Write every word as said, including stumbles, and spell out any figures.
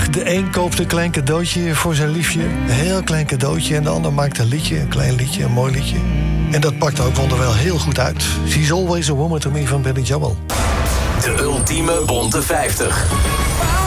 De een koopt een klein cadeautje voor zijn liefje. Een heel klein cadeautje. En de ander maakt een liedje, een klein liedje, een mooi liedje. En dat pakt ook wonderwel heel goed uit. She's Always a Woman to Me van Billy Joel. De ultieme bonte vijftig.